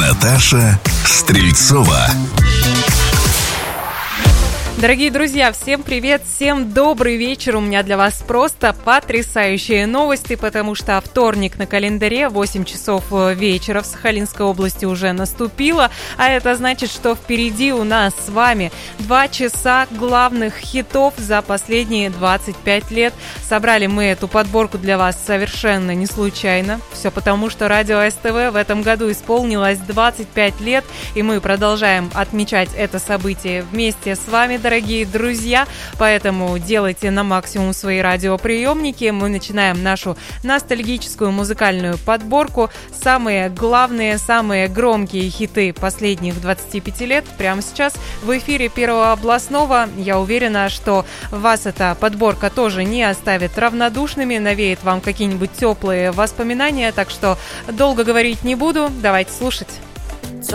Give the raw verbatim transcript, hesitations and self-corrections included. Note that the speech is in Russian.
Наташа Стрельцова. Дорогие друзья, всем привет, всем добрый вечер. У меня для вас просто потрясающие новости, потому что вторник на календаре, восемь часов вечера в Сахалинской области уже наступило, а это значит, что впереди у нас с вами два часа главных хитов за последние двадцать пять лет. Собрали мы эту подборку для вас совершенно не случайно. Все потому, что Радио СТВ в этом году исполнилось двадцать пять лет, и мы продолжаем отмечать это событие вместе с вами, дорогие друзья, поэтому делайте на максимум свои радиоприемники. Мы начинаем нашу ностальгическую музыкальную подборку. Самые главные, самые громкие хиты последних двадцати пяти лет прямо сейчас в эфире Первого областного. Я уверена, что вас эта подборка тоже не оставит равнодушными, навеет вам какие-нибудь теплые воспоминания, так что долго говорить не буду, давайте слушать.